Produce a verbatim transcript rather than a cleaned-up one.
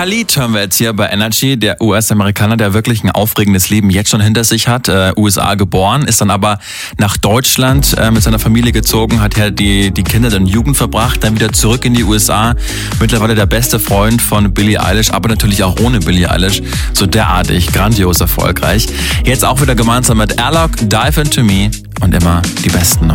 Khalid hören wir jetzt hier bei Energy, der U S-Amerikaner, der wirklich ein aufregendes Leben jetzt schon hinter sich hat. Äh, U S A geboren, ist dann aber nach Deutschland äh, mit seiner Familie gezogen, hat ja die, die Kinder und Jugend verbracht, dann wieder zurück in die U S A. Mittlerweile der beste Freund von Billie Eilish, aber natürlich auch ohne Billie Eilish. So derartig, grandios erfolgreich. Jetzt auch wieder gemeinsam mit Alok, Dive Into Me und immer die besten